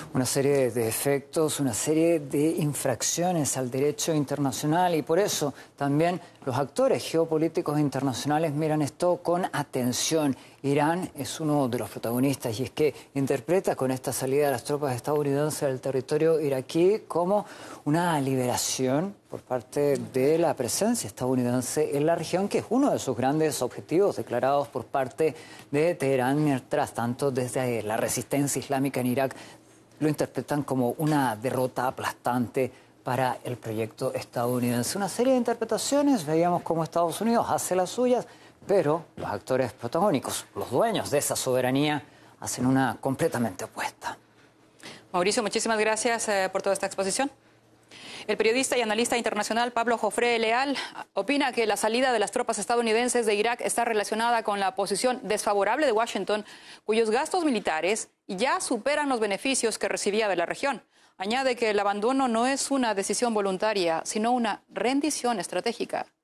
una serie de efectos, una serie de infracciones al derecho internacional y por eso también los actores geopolíticos internacionales miran esto con atención. Irán es uno de los protagonistas y es que interpreta con esta salida de las tropas estadounidenses del territorio iraquí como una liberación por parte de la presencia estadounidense en la región, que es uno de sus grandes objetivos declarados por parte de Teherán. Mientras tanto, desde la resistencia islámica en Irak lo interpretan como una derrota aplastante para el proyecto estadounidense. Una serie de interpretaciones, veíamos cómo Estados Unidos hace las suyas, pero los actores protagónicos, los dueños de esa soberanía, hacen una completamente opuesta. Mauricio, muchísimas gracias por toda esta exposición. El periodista y analista internacional Pablo Jofré Leal opina que la salida de las tropas estadounidenses de Irak está relacionada con la posición desfavorable de Washington, cuyos gastos militares ya superan los beneficios que recibía de la región. Añade que el abandono no es una decisión voluntaria, sino una rendición estratégica.